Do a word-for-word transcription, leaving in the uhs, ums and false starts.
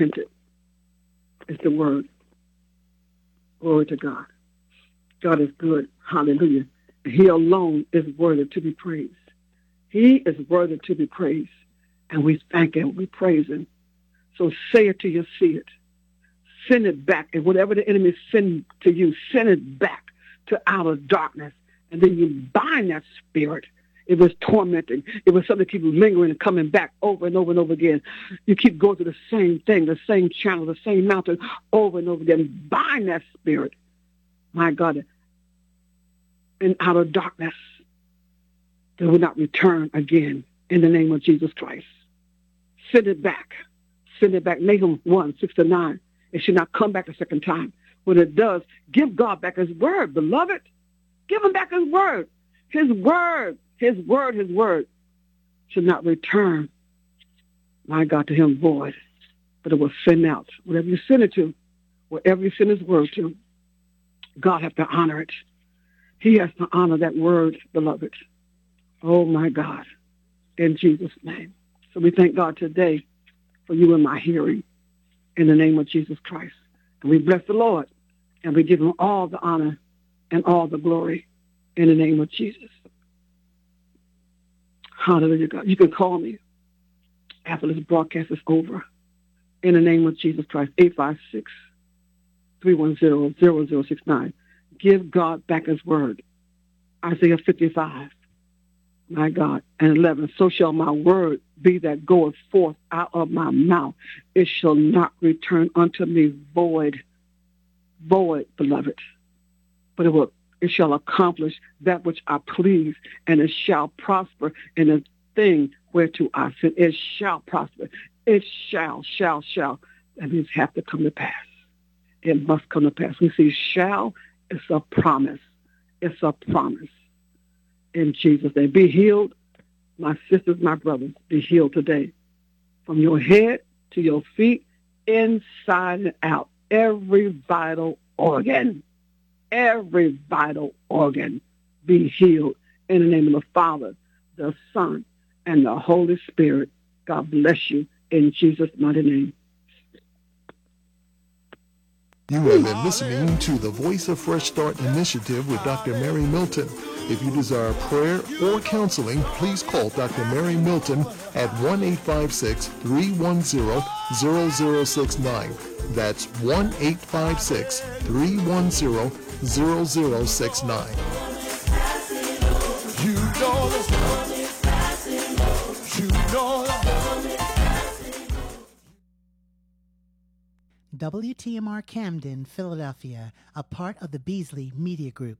repented. It's the word. Glory to God. God is good. Hallelujah. He alone is worthy to be praised. He is worthy to be praised. And we thank him. We praise him. So say it till you see it. Send it back. And whatever the enemy sends to you, send it back to outer darkness. And then you bind that spirit. It was tormenting. It was something that keeps lingering and coming back over and over and over again. You keep going through the same thing, the same channel, the same mountain over and over again. Bind that spirit, my God, in outer darkness. That will not return again in the name of Jesus Christ. Send it back. Send it back. Nahum one, six to nine. It should not come back a second time. When it does, give God back his word, beloved. Give him back his word. His word, his word, his word should not return, my God, to him void, but it will send out. Whatever you send it to, wherever you send his word to, God has to honor it. He has to honor that word, beloved. Oh, my God, in Jesus' name. So we thank God today for you and my hearing in the name of Jesus Christ. And we bless the Lord, and we give him all the honor and all the glory in the name of Jesus. Hallelujah, God. You can call me after this broadcast is over in the name of Jesus Christ, eight five six, three one zero, zero zero six nine. Give God back his word. Isaiah fifty-five, my God, and eleven. So shall my word be that goeth forth out of my mouth. It shall not return unto me void, void, beloved, but it will it shall accomplish that which I please, and it shall prosper in the thing whereto I sent. It shall prosper. It shall, shall, shall. That means have to come to pass. It must come to pass. We see shall, it's a promise. It's a promise. In Jesus' name. Be healed, my sisters, my brothers. Be healed today. From your head to your feet, inside and out. Every vital organ. Every vital organ be healed in the name of the Father, the Son, and the Holy Spirit. God bless you in Jesus' mighty name. You have been listening to the Voice of Fresh Start Initiative with Doctor Mary Milton. If you desire prayer or counseling, please call Doctor Mary Milton at one eight five six, three one zero, zero zero six nine. That's one eight five six, three one zero, zero zero six nine. You know you know W T M R Camden, Philadelphia, a part of the Beasley Media Group,